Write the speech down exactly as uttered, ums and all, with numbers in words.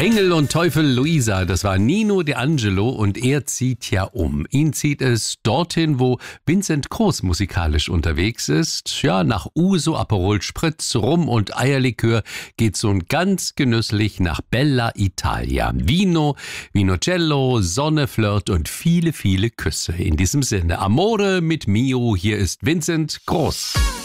Engel und Teufel Luisa, das war Nino De Angelo und er zieht ja um. Ihn zieht es dorthin, wo Vincent Groß musikalisch unterwegs ist. Ja, nach Uso, Aperol Spritz, Rum und Eierlikör geht's so ganz genüsslich nach Bella Italia. Vino, Vinocello, Sonne, Flirt und viele, viele Küsse. In diesem Sinne, Amore mit Mio, hier ist Vincent Groß.